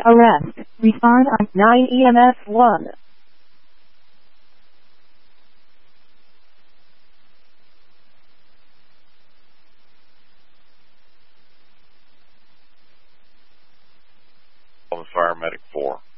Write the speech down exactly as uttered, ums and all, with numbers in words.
arrest. Respond on nine E M S one. Paramedic four.